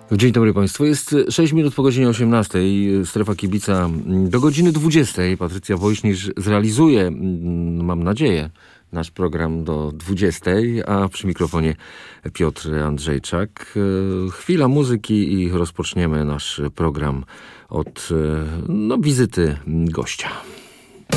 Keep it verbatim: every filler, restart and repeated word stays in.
Dzień dobry Państwu. Jest sześć minut po godzinie osiemnastej. Strefa Kibica do godziny dwudziestej. Patrycja Woźnicz zrealizuje, mam nadzieję, nasz program do dwudziestej, a przy mikrofonie Piotr Andrzejczak. Chwila muzyki i rozpoczniemy nasz program od no, wizyty gościa.